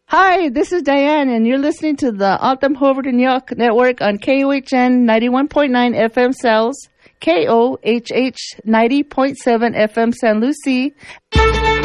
Hi, this is Diane, and you're listening to the Autumn Hobart and York Network on KOHN 91.9 FM Cells, KOHH 90.7 FM San Lucie.